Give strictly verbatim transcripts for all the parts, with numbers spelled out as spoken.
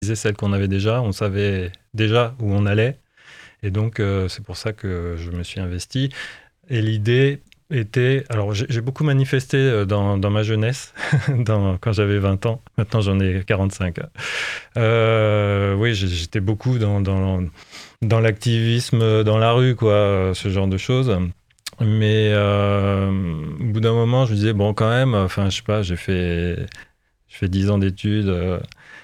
celles qu'on avait déjà. On savait déjà où on allait. Et donc, euh, c'est pour ça que je me suis investi. Et l'idée était... Alors, j'ai, j'ai beaucoup manifesté euh, dans, dans ma jeunesse, dans, quand j'avais vingt ans. Maintenant, j'en ai quarante-cinq. Euh, oui, j'ai- j'étais beaucoup dans, dans, dans l'activisme dans la rue, quoi, euh, ce genre de choses. Mais euh, au bout d'un moment, je me disais, bon, quand même, enfin, je sais pas, j'ai fait, j'ai fait dix ans d'études. euh,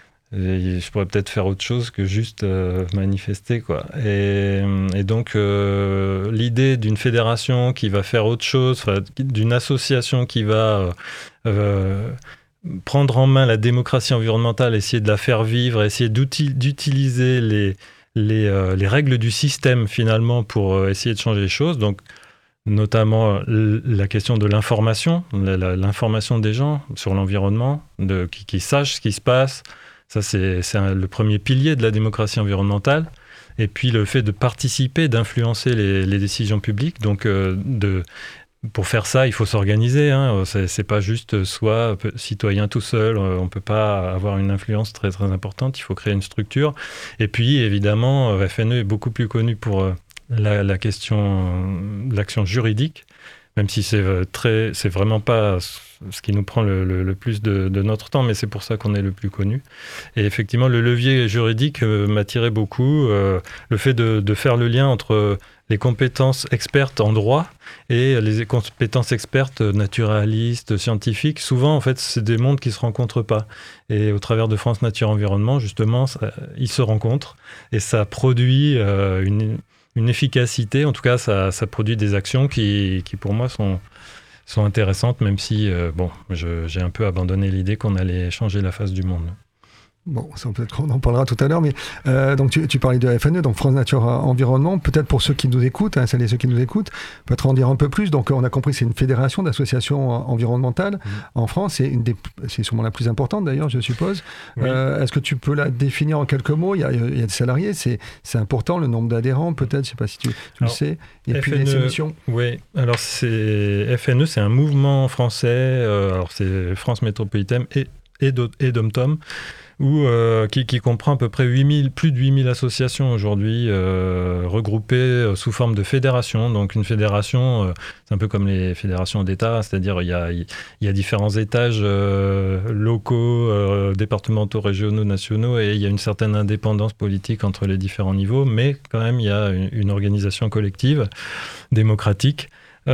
et je pourrais peut-être faire autre chose que juste euh, manifester, quoi. Et, et donc, euh, l'idée d'une fédération qui va faire autre chose, enfin, d'une association qui va euh, euh, prendre en main la démocratie environnementale, essayer de la faire vivre, essayer d'uti- d'utiliser les, les, euh, les règles du système, finalement, pour euh, essayer de changer les choses. Donc, notamment euh, la question de l'information, la- la- l'information des gens sur l'environnement, de, qui, qui sachent ce qui se passe. Ça, c'est, c'est un- le premier pilier de la démocratie environnementale. Et puis le fait de participer, d'influencer les, les décisions publiques. Donc, euh, de, pour faire ça, il faut s'organiser. Hein. C'est, c'est pas juste soi, peu- citoyen tout seul. Euh, On peut pas avoir une influence très très importante. Il faut créer une structure. Et puis, évidemment, euh, F N E est beaucoup plus connu pour euh, la, la question euh, de l'action juridique, même si c'est euh, très, c'est vraiment pas ce ce qui nous prend le, le- le plus de, de notre temps, mais c'est pour ça qu'on est le plus connu. Et effectivement, le levier juridique euh, m'attirait beaucoup. Euh, le fait de, de faire le lien entre les compétences expertes en droit et les compétences expertes naturalistes, scientifiques. Souvent, en fait, c'est des mondes qui se rencontrent pas. Et au travers de France Nature Environnement, justement, ça- ils se rencontrent et ça produit euh, une, une efficacité. En tout cas, ça, ça produit des actions qui, qui pour moi, sont, sont intéressantes, même si, euh, bon, je- j'ai un peu abandonné l'idée qu'on allait changer la face du monde. Bon, ça peut-être qu'on en parlera tout à l'heure, mais euh, donc tu, tu parlais de F N E, donc France Nature Environnement. Peut-être pour ceux qui nous écoutent, hein, celles et ceux qui nous écoutent, peut-être en dire un peu plus. Donc on a compris que c'est une fédération d'associations environnementales Mmh. en France. C'est une des, c'est sûrement la plus importante d'ailleurs, je suppose. Oui. Euh, est-ce que tu peux la définir en quelques mots? Il y a, il y a des salariés, c'est, c'est important, le nombre d'adhérents, peut-être, je ne sais pas si tu, tu le Alors, sais. Et puis F N E, les missions. oui. Alors c'est F N E, c'est un mouvement français. euh, alors c'est France Métropolitaine et et, Do- et Dom-Tom, où, euh, qui, qui comprend à peu près huit mille, plus de huit mille associations aujourd'hui, euh, regroupées euh, sous forme de fédération. Donc une fédération, euh, c'est un peu comme les fédérations d'État, c'est-à-dire il y a, il y a différents étages euh, locaux, euh, départementaux, régionaux, nationaux, et il y a une certaine indépendance politique entre les différents niveaux, mais quand même il y a une, une organisation collective, démocratique,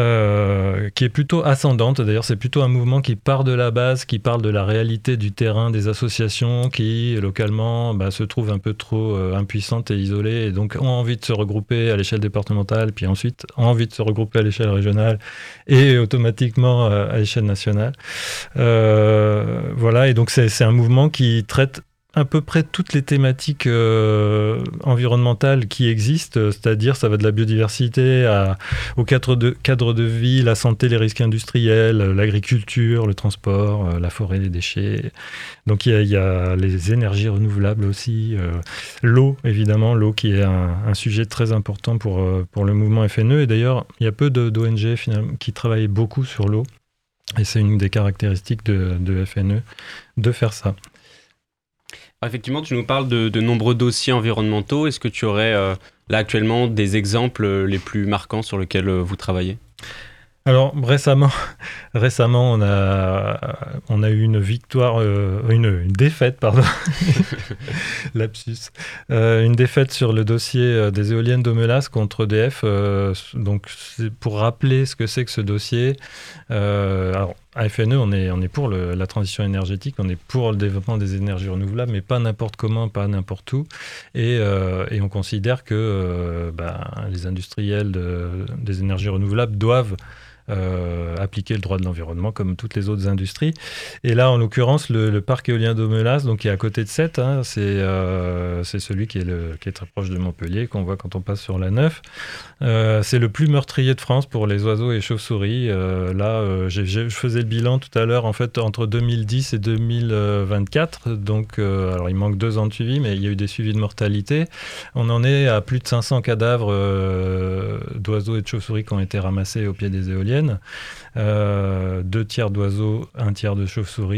euh, qui est plutôt ascendante. D'ailleurs, c'est plutôt un mouvement qui part de la base, qui parle de la réalité du terrain des associations qui, localement, bah, se trouvent un peu trop euh, impuissantes et isolées, et donc ont envie de se regrouper à l'échelle départementale, puis ensuite ont envie de se regrouper à l'échelle régionale et automatiquement euh, à l'échelle nationale. Euh, voilà, et donc c'est, c'est un mouvement qui traite à peu près toutes les thématiques euh, environnementales qui existent, c'est-à-dire ça va de la biodiversité à, au cadre de, cadre de vie, la santé, les risques industriels, l'agriculture, le transport, euh, la forêt, les déchets. Donc il y a, il y a les énergies renouvelables aussi, euh, l'eau évidemment, l'eau qui est un, un sujet très important pour, euh, pour le mouvement F N E. Et d'ailleurs, il y a peu de, d'O N G finalement, qui travaillent beaucoup sur l'eau. Et c'est une des caractéristiques de, de F N E de faire ça. Effectivement, tu nous parles de, de nombreux dossiers environnementaux. Est-ce que tu aurais euh, là actuellement des exemples euh, les plus marquants sur lesquels euh, vous travaillez ? Alors récemment, récemment on, a, on a eu une victoire, euh, une, une défaite, pardon, lapsus, euh, une défaite sur le dossier des éoliennes d'Omelas contre E D F. Euh, donc c'est pour rappeler ce que c'est que ce dossier. Euh, alors, à F N E, on est, on est pour le, la transition énergétique, on est pour le développement des énergies renouvelables, mais pas n'importe comment, pas n'importe où. Et, euh, et on considère que euh, bah, les industriels de, des énergies renouvelables doivent Euh, appliquer le droit de l'environnement comme toutes les autres industries. Et là, en l'occurrence, le, le parc éolien d'Omelas, donc qui est à côté de Sète, hein, c'est, euh, c'est celui qui est, le, qui est très proche de Montpellier, qu'on voit quand on passe sur la neuf. Euh, c'est le plus meurtrier de France pour les oiseaux et chauves-souris. Euh, là, euh, j'ai, j'ai, je faisais le bilan tout à l'heure, en fait, entre deux mille dix et deux mille vingt-quatre. Donc, euh, alors il manque deux ans de suivi, mais il y a eu des suivis de mortalité. On en est à plus de cinq cents cadavres euh, d'oiseaux et de chauves-souris qui ont été ramassés au pied des éoliennes. Euh, deux tiers d'oiseaux, un tiers de chauves-souris.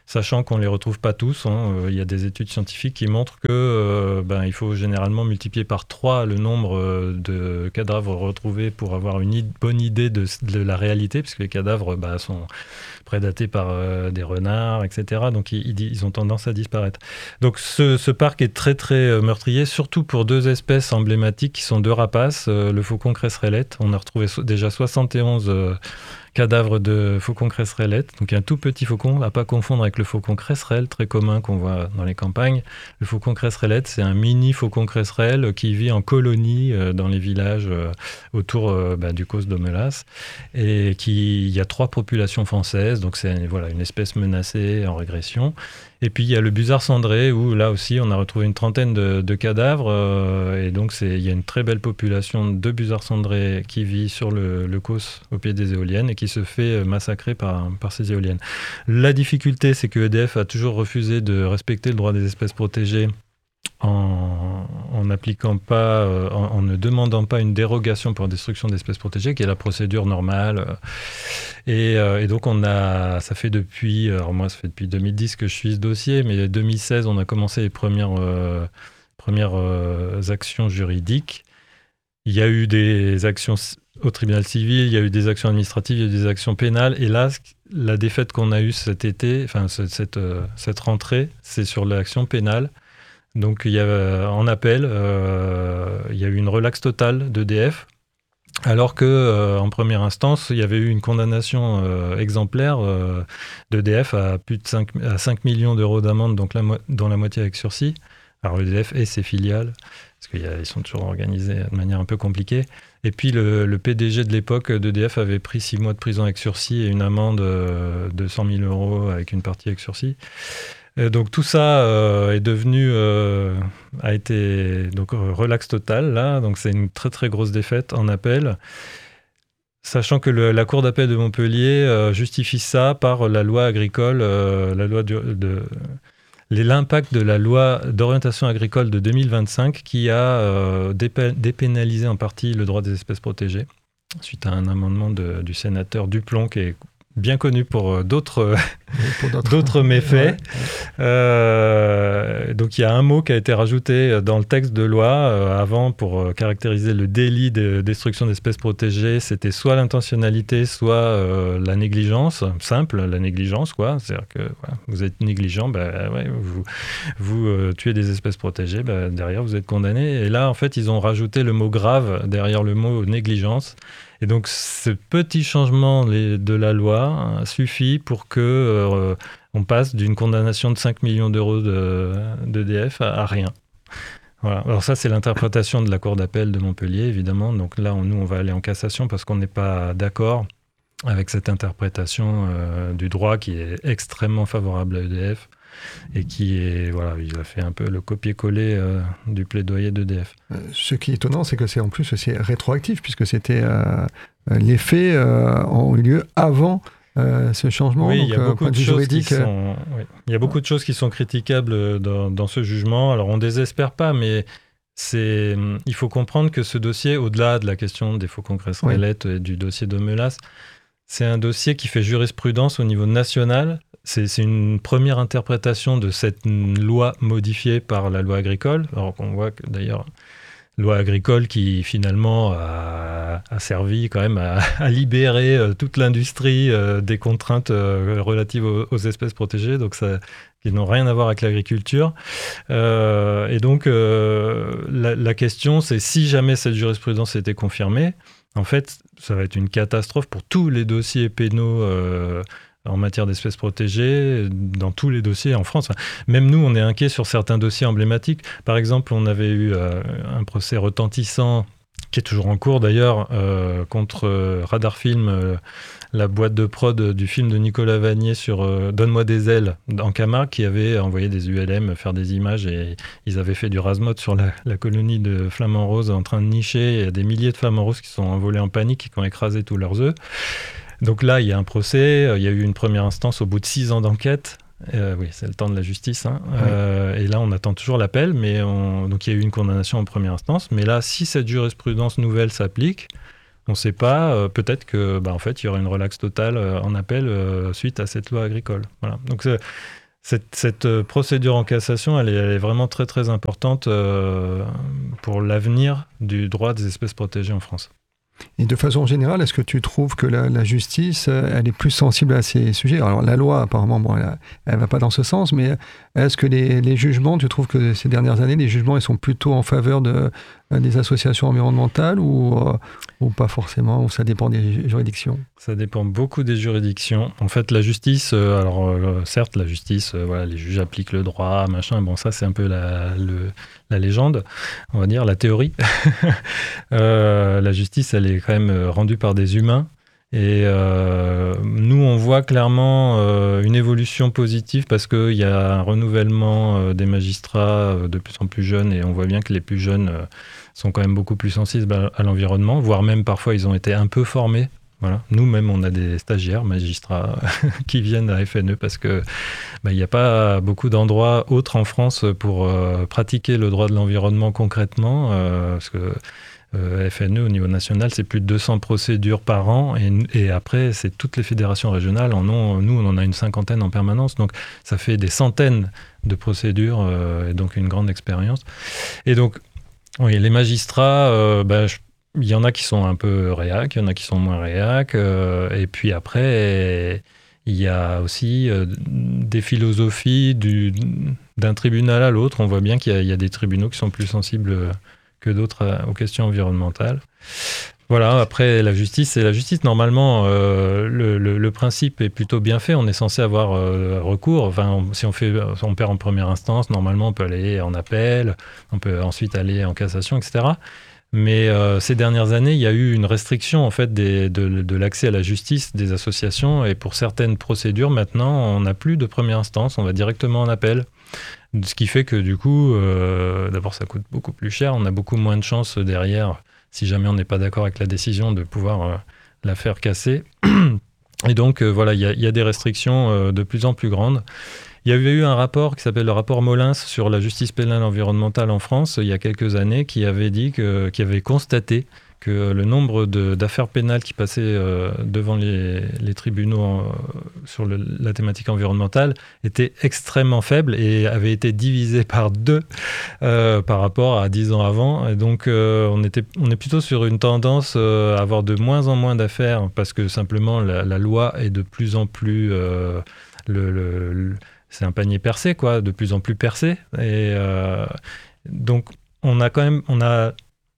sachant qu'on ne les retrouve pas tous. Hein. Il y a des études scientifiques qui montrent que euh, ben, il faut généralement multiplier par trois le nombre de cadavres retrouvés pour avoir une i- bonne idée de, de la réalité, puisque les cadavres ben, sont prédatés par euh, des renards, et cetera. Donc ils, ils ont tendance à disparaître. Donc ce, ce parc est très très meurtrier, surtout pour deux espèces emblématiques qui sont deux rapaces, euh, le faucon cresserellette. On a retrouvé so- déjà soixante et onze euh, cadavres de faucon cresserellette. Donc un tout petit faucon, à pas confondre avec le faucon cresserelle, très commun qu'on voit dans les campagnes. Le faucon cresserellette, c'est un mini faucon cresserelle qui vit en colonie euh, dans les villages euh, autour euh, bah, du Causse d'Omelas. Et qui, il y a trois populations françaises, donc c'est voilà, une espèce menacée en régression. Et puis il y a le busard cendré, où là aussi on a retrouvé une trentaine de, de cadavres. Euh, et donc c'est, il y a une très belle population de busards cendrés qui vit sur le, le Causse au pied des éoliennes et qui se fait massacrer par, par ces éoliennes. La difficulté, c'est que E D F a toujours refusé de respecter le droit des espèces protégées en, en appliquant pas, euh, en, en ne demandant pas une dérogation pour la destruction d'espèces protégées, qui est la procédure normale. Et, euh, et donc on a, ça fait depuis, alors moi ça fait depuis deux mille dix que je suis ce dossier, mais deux mille seize on a commencé les premières, euh, premières euh, actions juridiques. Il y a eu des actions au tribunal civil, il y a eu des actions administratives, il y a eu des actions pénales. Et là, la défaite qu'on a eue cet été, enfin cette, cette rentrée, c'est sur l'action pénale. Donc, il y a, en appel, euh, il y a eu une relaxe totale d'E D F, alors qu'en euh, première instance, il y avait eu une condamnation euh, exemplaire euh, d'E D F à plus de cinq, à cinq millions d'euros d'amende, donc la, dont la moitié avec sursis. Alors, E D F et ses filiales, parce qu'ils sont toujours organisés de manière un peu compliquée. Et puis, le, le P D G de l'époque d'E D F avait pris six mois de prison avec sursis et une amende euh, de cent mille euros avec une partie avec sursis. Donc tout ça euh, est devenu, euh, a été donc relax total là, donc c'est une très très grosse défaite en appel, sachant que le, la cour d'appel de Montpellier euh, justifie ça par la loi agricole, euh, la loi de, de l'impact de la loi d'orientation agricole de deux mille vingt-cinq qui a euh, dépé, dépénalisé en partie le droit des espèces protégées suite à un amendement de, du sénateur Duplon qui est bien connu pour d'autres, pour d'autres. d'autres méfaits. Ouais, ouais. Euh, donc il y a un mot qui a été rajouté dans le texte de loi euh, avant pour caractériser le délit de destruction d'espèces protégées. C'était soit l'intentionnalité, soit euh, la négligence, simple, la négligence, quoi. C'est-à-dire que voilà, vous êtes négligent, bah, ouais, vous, vous euh, tuez des espèces protégées, bah, derrière vous êtes condamné. Et là, en fait, ils ont rajouté le mot grave derrière le mot négligence. Et donc, ce petit changement de la loi suffit pour que euh, on passe d'une condamnation de cinq millions d'euros de, d'E D F à, à rien. Voilà. Alors ça, c'est l'interprétation de la Cour d'appel de Montpellier, évidemment. Donc là, on, nous, on va aller en cassation parce qu'on n'est pas d'accord avec cette interprétation euh, du droit qui est extrêmement favorable à E D F. Et qui est, voilà, il a fait un peu le copier-coller euh, du plaidoyer d'E D F. Euh, ce qui est étonnant, c'est que c'est en plus c'est rétroactif, puisque c'était euh, les faits euh, ont eu lieu avant euh, ce changement. Oui, donc, il y a beaucoup euh, de de choses qui juridique, sont, oui. Il y a beaucoup de choses qui sont critiquables dans, dans ce jugement. Alors, on ne désespère pas, mais c'est, il faut comprendre que ce dossier, au-delà de la question des faucons cresserellettes et du dossier d'Omelas, c'est un dossier qui fait jurisprudence au niveau national. C'est, c'est une première interprétation de cette loi modifiée par la loi agricole. Alors qu'on voit que d'ailleurs, loi agricole qui finalement a, a servi quand même à, à libérer euh, toute l'industrie euh, des contraintes euh, relatives aux, aux espèces protégées, donc ça, qui n'ont rien à voir avec l'agriculture. Euh, et donc, euh, la, la question, c'est si jamais cette jurisprudence était confirmée, en fait, ça va être une catastrophe pour tous les dossiers pénaux euh, en matière d'espèces protégées, dans tous les dossiers en France. Enfin, même nous, on est inquiets sur certains dossiers emblématiques. Par exemple, on avait eu euh, un procès retentissant, qui est toujours en cours d'ailleurs, euh, contre euh, Radar Film, euh, la boîte de prod du film de Nicolas Vanier sur euh, Donne-moi des ailes, en Camargue, qui avait envoyé des U L M faire des images, et ils avaient fait du rase-motte sur la, la colonie de flamants roses en train de nicher. Il y a des milliers de flamants roses qui sont envolés en panique et qui ont écrasé tous leurs œufs. Donc là, il y a un procès, il y a eu une première instance au bout de six ans d'enquête. Euh, oui, c'est le temps de la justice. Hein. Oui. Euh, et là, on attend toujours l'appel, mais on... donc il y a eu une condamnation en première instance. Mais là, si cette jurisprudence nouvelle s'applique, On ne sait pas, euh, peut-être que, bah, en fait, il y aura une relaxe totale euh, en appel euh, suite à cette loi agricole. Voilà. Donc, c'est, cette, cette procédure en cassation, elle est, elle est vraiment très, très importante euh, pour l'avenir du droit des espèces protégées en France. Et de façon générale, est-ce que tu trouves que la, la justice, elle est plus sensible à ces sujets ? Alors la loi, apparemment, bon, elle ne va pas dans ce sens, mais est-ce que les, les jugements, tu trouves que ces dernières années, les jugements, ils sont plutôt en faveur de, des associations environnementales ou, euh, ou pas forcément, ou ça dépend des juridictions ? Ça dépend beaucoup des juridictions. En fait, la justice, euh, alors euh, certes, la justice, euh, voilà, les juges appliquent le droit, machin, bon ça c'est un peu la, le, la légende, on va dire, la théorie. euh, la justice, elle est quand même rendue par des humains. Et euh, nous, on voit clairement euh, une évolution positive parce qu'il y a un renouvellement euh, des magistrats euh, de plus en plus jeunes et on voit bien que les plus jeunes euh, sont quand même beaucoup plus sensibles à, à l'environnement, voire même parfois ils ont été un peu formés. Voilà. Nous-mêmes, on a des stagiaires, magistrats qui viennent à F N E parce que bah, il n'y a pas beaucoup d'endroits autres en France pour euh, pratiquer le droit de l'environnement concrètement, euh, parce que Euh, F N E au niveau national, c'est plus de deux cents procédures par an et, et après, c'est toutes les fédérations régionales. En ont, nous, on en a une cinquantaine en permanence, donc ça fait des centaines de procédures euh, et donc une grande expérience. Et donc, oui, les magistrats, euh, bah, je, il y en a qui sont un peu réac, il y en a qui sont moins réac, euh, et puis après, il y a aussi euh, des philosophies du, d'un tribunal à l'autre. On voit bien qu'il y a, il y a des tribunaux qui sont plus sensibles euh, que d'autres aux questions environnementales. Voilà, après la justice, c'est la justice. Normalement, euh, le, le, le principe est plutôt bien fait. On est censé avoir euh, recours. Enfin, on, si on, fait, on perd en première instance, normalement, on peut aller en appel, on peut ensuite aller en cassation, et cetera. Mais euh, ces dernières années, il y a eu une restriction en fait des, de, de l'accès à la justice des associations. Et pour certaines procédures, maintenant, on n'a plus de première instance. On va directement en appel. Ce qui fait que du coup, euh, d'abord ça coûte beaucoup plus cher, on a beaucoup moins de chances derrière, si jamais on n'est pas d'accord avec la décision, de pouvoir euh, la faire casser. Et donc euh, voilà, il y, y a des restrictions euh, de plus en plus grandes. Il y avait eu un rapport qui s'appelle le rapport Molins sur la justice pénale environnementale en France, il y a quelques années, qui avait dit que, qui avait constaté que le nombre de, d'affaires pénales qui passaient euh, devant les, les tribunaux en, sur le, la thématique environnementale était extrêmement faible et avait été divisé par deux euh, par rapport à dix ans avant. Et donc, euh, on, était, on est plutôt sur une tendance euh, à avoir de moins en moins d'affaires parce que simplement la, la loi est de plus en plus... Euh, le, le, le, c'est un panier percé, quoi, de plus en plus percé. Et euh, donc, on a quand même... On a,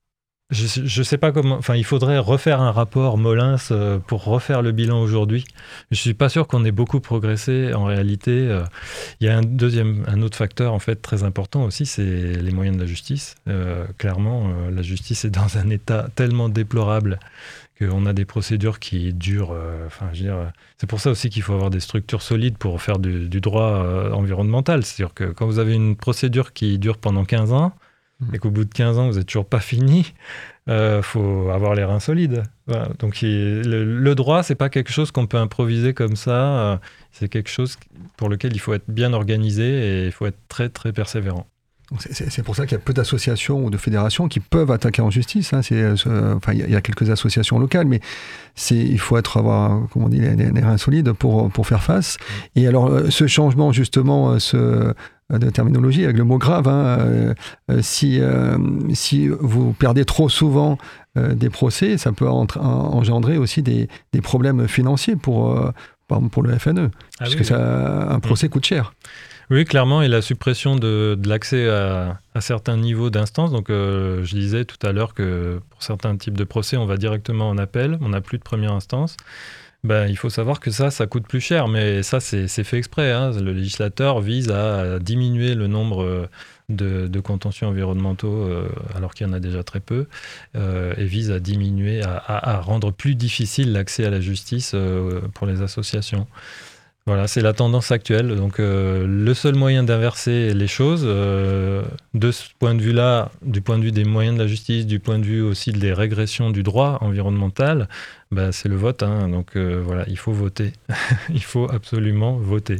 Je ne sais pas comment... Enfin, il faudrait refaire un rapport Molins euh, pour refaire le bilan aujourd'hui. Je ne suis pas sûr qu'on ait beaucoup progressé. En réalité, euh, il y a un deuxième, un autre facteur en fait très important aussi, c'est les moyens de la justice. Euh, clairement, euh, la justice est dans un état tellement déplorable qu'on a des procédures qui durent... Euh, enfin, je veux dire, c'est pour ça aussi qu'il faut avoir des structures solides pour faire du, du droit euh, environnemental. C'est-à-dire que quand vous avez une procédure qui dure pendant quinze ans, et qu'au bout de quinze ans, vous n'êtes toujours pas fini, il euh, faut avoir les reins solides. Voilà. Donc il, le, le droit, ce n'est pas quelque chose qu'on peut improviser comme ça, euh, c'est quelque chose pour lequel il faut être bien organisé et il faut être très très persévérant. C'est, c'est, c'est pour ça qu'il y a peu d'associations ou de fédérations qui peuvent attaquer en justice. Hein. C'est, euh, enfin, il y, y a quelques associations locales, mais c'est, il faut être avoir, comment on dit, les, les reins solides pour, pour faire face. Et alors, ce changement, justement, ce... de terminologie, avec le mot grave, hein, euh, euh, si, euh, si vous perdez trop souvent euh, des procès, ça peut entre, engendrer aussi des, des problèmes financiers pour, euh, pour le F N E, ah puisque oui, ça, oui. un procès mmh. coûte cher. Oui, clairement, et la suppression de, de l'accès à, à certains niveaux d'instance. Donc, euh, je disais tout à l'heure que pour certains types de procès, on va directement en appel, on n'a plus de première instance. Ben, il faut savoir que ça, ça coûte plus cher, mais ça, c'est, c'est fait exprès. Hein. Le législateur vise à diminuer le nombre de, de contentieux environnementaux, euh, alors qu'il y en a déjà très peu, euh, et vise à diminuer, à, à, à rendre plus difficile l'accès à la justice euh, pour les associations. Voilà, c'est la tendance actuelle. Donc, euh, le seul moyen d'inverser les choses, euh, de ce point de vue-là, du point de vue des moyens de la justice, du point de vue aussi des régressions du droit environnemental, bah, c'est le vote. Hein. Donc, euh, voilà, il faut voter. Il faut absolument voter.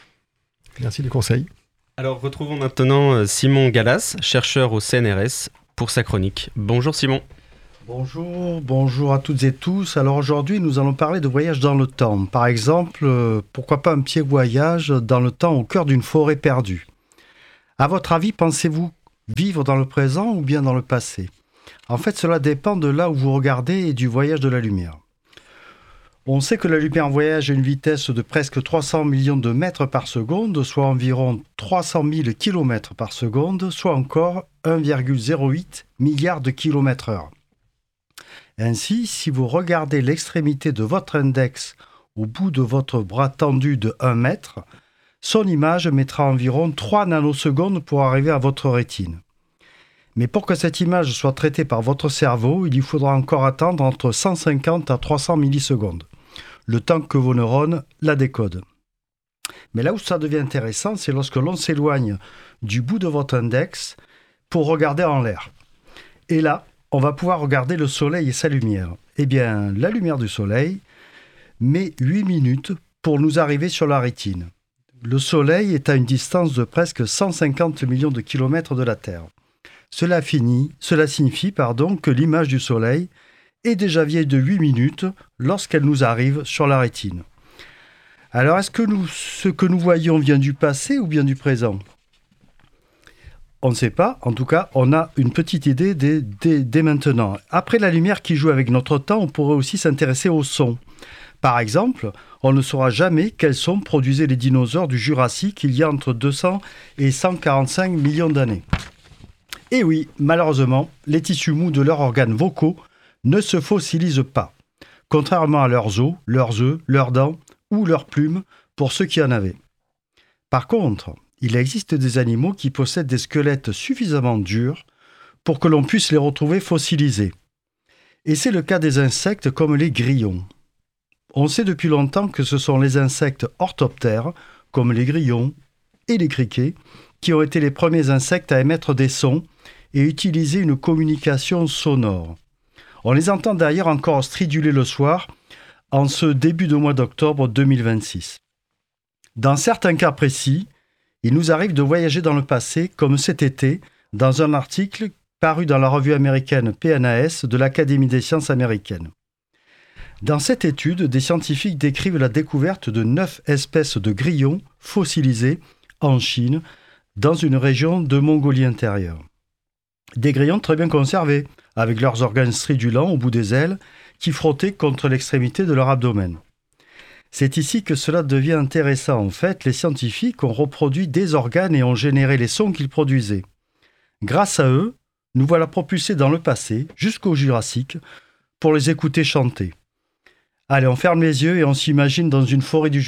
Merci du conseil. Alors, retrouvons maintenant Simon Gallas, chercheur au C N R S, pour sa chronique. Bonjour Simon. Bonjour, bonjour à toutes et tous. Alors aujourd'hui, nous allons parler de voyage dans le temps. Par exemple, euh, pourquoi pas un petit voyage dans le temps au cœur d'une forêt perdue. À votre avis, pensez-vous vivre dans le présent ou bien dans le passé ? En fait, cela dépend de là où vous regardez et du voyage de la lumière. On sait que la lumière voyage à une vitesse de presque trois cents millions de mètres par seconde, soit environ trois cent mille kilomètres par seconde, soit encore un virgule zéro huit milliard de kilomètres heure. Ainsi, si vous regardez l'extrémité de votre index au bout de votre bras tendu de un mètre, son image mettra environ trois nanosecondes pour arriver à votre rétine. Mais pour que cette image soit traitée par votre cerveau, il y faudra encore attendre entre cent cinquante à trois cents millisecondes, le temps que vos neurones la décodent. Mais là où ça devient intéressant, c'est lorsque l'on s'éloigne du bout de votre index pour regarder en l'air. Et là, on va pouvoir regarder le soleil et sa lumière. Eh bien, la lumière du soleil met huit minutes pour nous arriver sur la rétine. Le soleil est à une distance de presque cent cinquante millions de kilomètres de la Terre. Cela, finit, cela signifie pardon, que l'image du soleil est déjà vieille de huit minutes lorsqu'elle nous arrive sur la rétine. Alors, est-ce que nous, ce que nous voyons vient du passé ou bien du présent ? On ne sait pas, en tout cas, on a une petite idée dès, dès, dès maintenant. Après la lumière qui joue avec notre temps, on pourrait aussi s'intéresser au son. Par exemple, on ne saura jamais quels sons produisaient les dinosaures du Jurassique il y a entre deux cents et cent quarante-cinq millions d'années. Et oui, malheureusement, les tissus mous de leurs organes vocaux ne se fossilisent pas, contrairement à leurs os, leurs œufs, leurs dents ou leurs plumes pour ceux qui en avaient. Par contre, il existe des animaux qui possèdent des squelettes suffisamment durs pour que l'on puisse les retrouver fossilisés. Et c'est le cas des insectes comme les grillons. On sait depuis longtemps que ce sont les insectes orthoptères, comme les grillons et les criquets, qui ont été les premiers insectes à émettre des sons et utiliser une communication sonore. On les entend d'ailleurs encore striduler le soir, en ce début de mois d'octobre deux mille vingt-six. Dans certains cas précis, il nous arrive de voyager dans le passé, comme cet été, dans un article paru dans la revue américaine P N A S de l'Académie des sciences américaines. Dans cette étude, des scientifiques décrivent la découverte de neuf espèces de grillons fossilisés en Chine, dans une région de Mongolie intérieure. Des grillons très bien conservés, avec leurs organes stridulants au bout des ailes, qui frottaient contre l'extrémité de leur abdomen. C'est ici que cela devient intéressant. En fait, les scientifiques ont reproduit des organes et ont généré les sons qu'ils produisaient. Grâce à eux, nous voilà propulsés dans le passé, jusqu'au Jurassique, pour les écouter chanter. Allez, on ferme les yeux et on s'imagine dans une forêt du